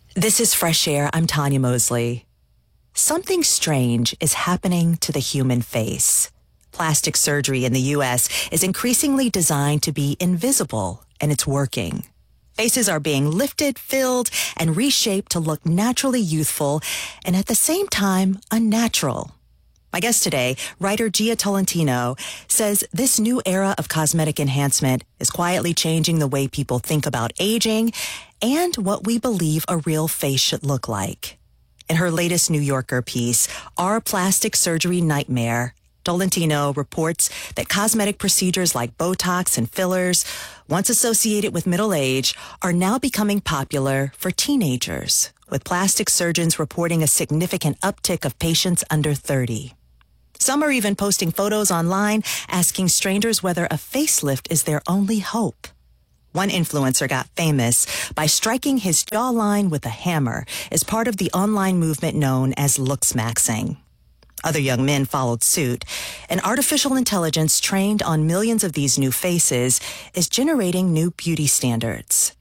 This is Fresh Air. I'm Tanya Mosley. Something strange is happening to the human face. Plastic surgery in the U.S. is increasingly designed to be invisible, and it's working. Faces are being lifted, filled, and reshaped to look naturally youthful and at the same time unnatural. My guest today, writer Jia Tolentino, says this new era of cosmetic enhancement is quietly changing the way people think about aging and what we believe a real face should look like. In her latest New Yorker piece, Our Plastic Surgery Nightmare, Tolentino reports that cosmetic procedures like Botox and fillers, once associated with middle age, are now becoming popular for teenagers, with plastic surgeons reporting a significant uptick of patients under 30. Some are even posting photos online asking strangers whether a facelift is their only hope. One influencer got famous by striking his jawline with a hammer as part of the online movement known as looksmaxing. Other young men followed suit, and artificial intelligence trained on millions of these new faces is generating new beauty standards.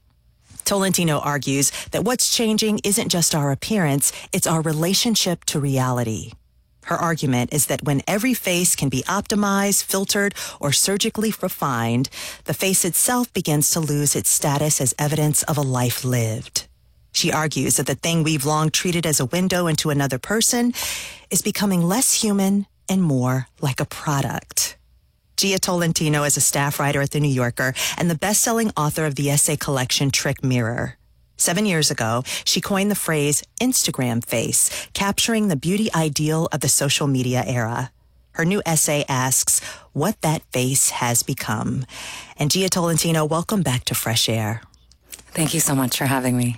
Tolentino argues that what's changing isn't just our appearance, it's our relationship to reality. Her argument is that when every face can be optimized, filtered, or surgically refined, the face itself begins to lose its status as evidence of a life lived. She argues that the thing we've long treated as a window into another person is becoming less human and more like a product. Jia Tolentino is a staff writer at The New Yorker and the best-selling author of the essay collection Trick Mirror. 7 years ago, she coined the phrase Instagram face, capturing the beauty ideal of the social media era. Her new essay asks what that face has become. And Jia Tolentino, welcome back to Fresh Air. Thank you so much for having me.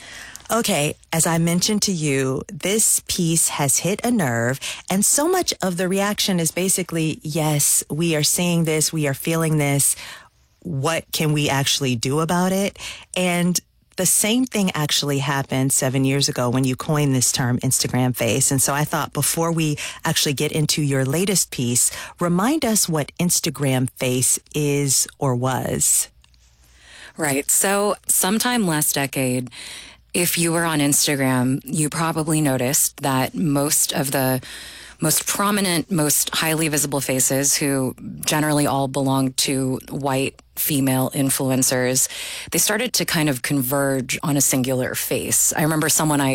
Okay, as I mentioned to you, this piece has hit a nerve, and so much of the reaction is basically, yes, we are seeing this, we are feeling this. What can we actually do about it? And the same thing actually happened 7 years ago when you coined this term Instagram face. And so I thought before we actually get into your latest piece, remind us what Instagram face is or was. Right. So sometime last decade, if you were on Instagram, you probably noticed that most of the most prominent, most highly visible faces, who generally all belong to white female influencers, they started to kind of converge on a singular face. I remember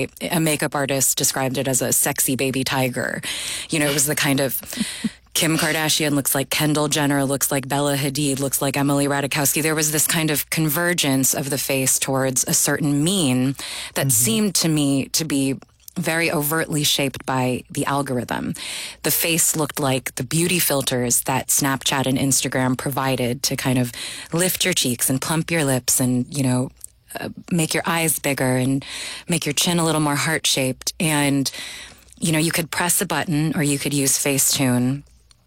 a makeup artist described it as a sexy baby tiger. You know, it was the kind of Kim Kardashian looks like Kendall Jenner, looks like Bella Hadid, looks like Emily Ratajkowski. There was this kind of convergence of the face towards a certain mean that seemed to me to be very overtly shaped by the algorithm. The face looked like the beauty filters that Snapchat and Instagram provided to kind of lift your cheeks and plump your lips and, make your eyes bigger and make your chin a little more heart-shaped. And, you could press a button or you could use Facetune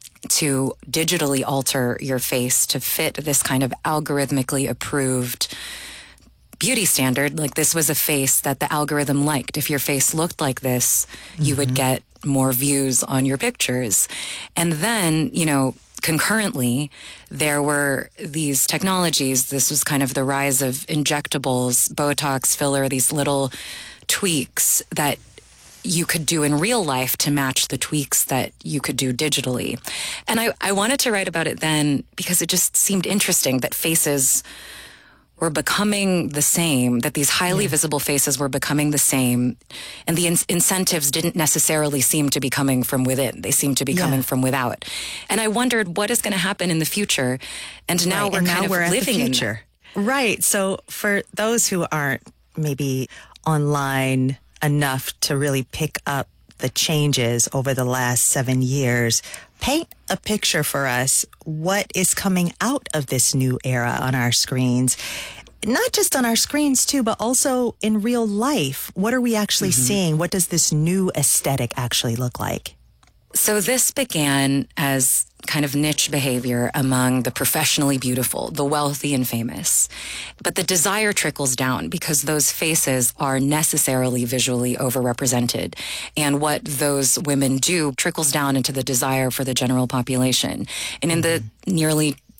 to digitally alter your face to fit this kind of algorithmically approved beauty standard. Like, this was a face that the algorithm liked. If your face looked like this, you would get more views on your pictures. And then, concurrently, there were these technologies. This was kind of the rise of injectables, Botox, filler, these little tweaks that you could do in real life to match the tweaks that you could do digitally. And I wanted to write about it then because it just seemed interesting that faces were becoming the same, that these highly visible faces were becoming the same, and the incentives didn't necessarily seem to be coming from within. They seemed to be coming from without. And I wondered what is going to happen in the future, and now we're kind of living in the future. Right. So for those who aren't maybe online enough to really pick up the changes over the last 7 years, paint a picture for us. What is coming out of this new era on our screens? Not just on our screens, too, but also in real life. What are we actually seeing? What does this new aesthetic actually look like? So this began as kind of niche behavior among the professionally beautiful, the wealthy and famous. But the desire trickles down because those faces are necessarily visually overrepresented. And what those women do trickles down into the desire for the general population. And in the nearly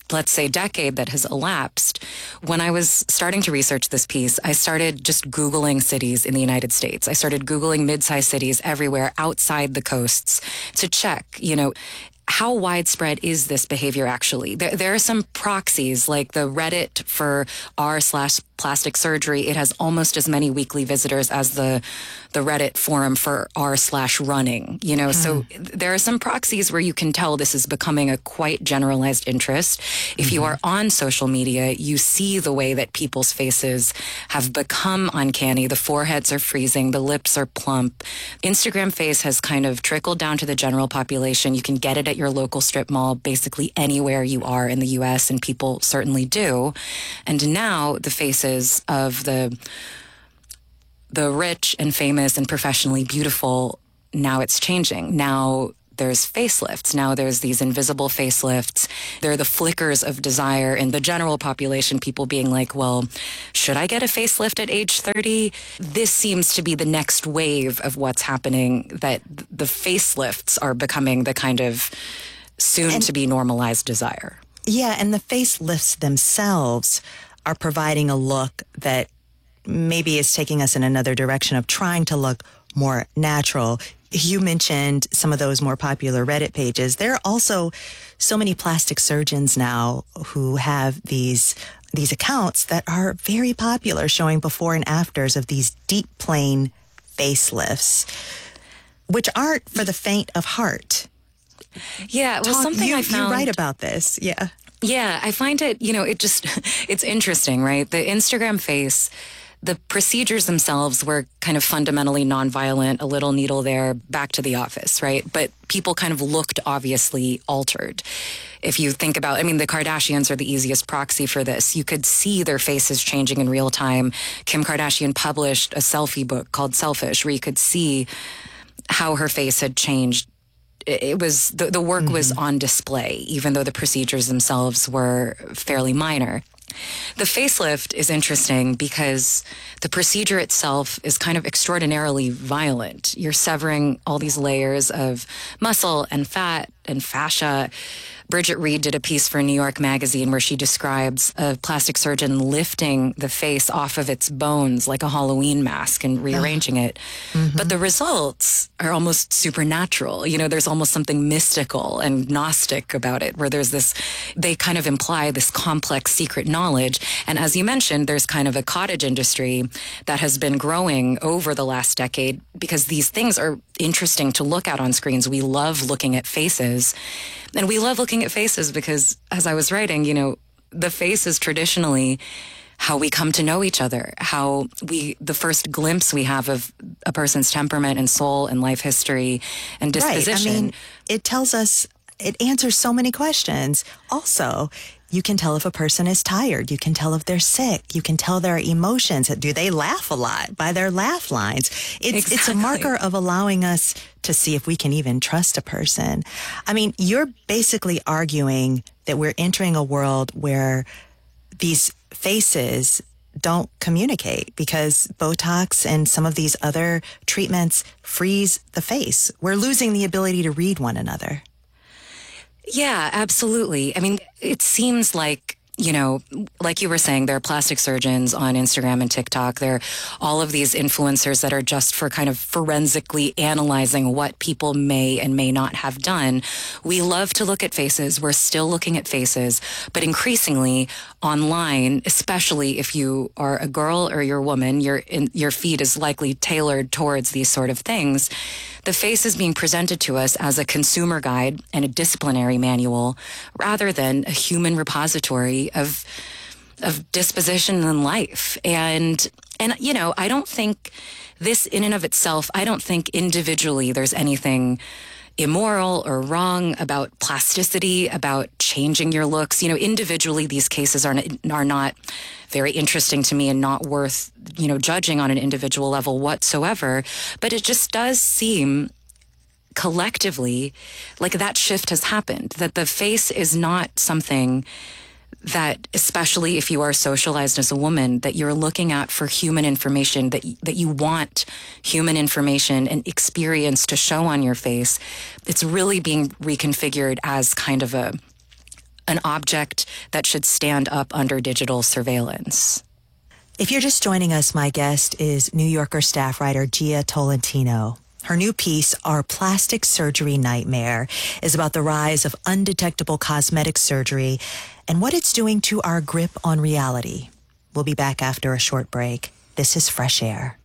let's say, decade that has elapsed, when I was starting to research this piece, I started just Googling cities in the United States. I started Googling mid-sized cities everywhere outside the coasts to check, how widespread is this behavior actually? There are some proxies, like the Reddit for r/plastic surgery. It has almost as many weekly visitors as the Reddit forum for r/running. So there are some proxies where you can tell this is becoming a quite generalized interest. If you are on social media, you see the way that people's faces have become uncanny. The foreheads are freezing, the lips are plump. Instagram face has kind of trickled down to the general population. You can get it at your local strip mall, basically anywhere you are in the U.S., and people certainly do. And now the faces of the rich and famous and professionally beautiful, now it's changing. Now there's facelifts. Now there's these invisible facelifts. There are the flickers of desire in the general population, people being like, well, should I get a facelift at age 30? This seems to be the next wave of what's happening, that the facelifts are becoming the kind of soon-to-be normalized desire. Yeah, and the facelifts themselves are providing a look that maybe is taking us in another direction of trying to look more natural. You mentioned some of those more popular Reddit pages. There are also so many plastic surgeons now who have these accounts that are very popular, showing before and afters of these deep plane facelifts, which aren't for the faint of heart. Yeah, well, something I found... You write about this, yeah. Yeah, I find it, it's interesting, right? The Instagram face, the procedures themselves were kind of fundamentally nonviolent, a little needle there, back to the office, right? But people kind of looked obviously altered. If you think about, the Kardashians are the easiest proxy for this. You could see their faces changing in real time. Kim Kardashian published a selfie book called Selfish, where you could see how her face had changed. It was, the work was on display, even though the procedures themselves were fairly minor. The facelift is interesting because the procedure itself is kind of extraordinarily violent. You're severing all these layers of muscle and fat and fascia. Bridget Reed did a piece for New York Magazine where she describes a plastic surgeon lifting the face off of its bones like a Halloween mask and rearranging it. But the results are almost supernatural. There's almost something mystical and Gnostic about it, where there's this, they kind of imply this complex secret knowledge. And as you mentioned, there's kind of a cottage industry that has been growing over the last decade because these things are interesting to look at on screens. We love looking at faces. And we love looking at faces because, as I was writing, the face is traditionally how we come to know each other, the first glimpse we have of a person's temperament and soul and life history and disposition. Right. It tells us, it answers so many questions. Also, you can tell if a person is tired. You can tell if they're sick. You can tell their emotions. Do they laugh a lot? By their laugh lines. It's a marker of allowing us to see if we can even trust a person. You're basically arguing that we're entering a world where these faces don't communicate because Botox and some of these other treatments freeze the face. We're losing the ability to read one another. Yeah, absolutely. It seems like, like you were saying, there are plastic surgeons on Instagram and TikTok. There are all of these influencers that are just for kind of forensically analyzing what people may and may not have done. We love to look at faces. We're still looking at faces, but increasingly online, especially if you are a girl or you're a woman, your feed is likely tailored towards these sort of things. The face is being presented to us as a consumer guide and a disciplinary manual rather than a human repository of disposition and life. And I don't think this in and of itself, I don't think individually there's anything immoral or wrong about plasticity, about changing your looks. Individually, these cases are not very interesting to me and not worth, judging on an individual level whatsoever. But it just does seem collectively like that shift has happened, that the face is not something that, especially if you are socialized as a woman, that you're looking at for human information, that you want human information and experience to show on your face. It's really being reconfigured as kind of a an object that should stand up under digital surveillance. If you're just joining us, my guest is New Yorker staff writer Jia Tolentino. Her new piece, Our Plastic Surgery Nightmare, is about the rise of undetectable cosmetic surgery and what it's doing to our grip on reality. We'll be back after a short break. This is Fresh Air.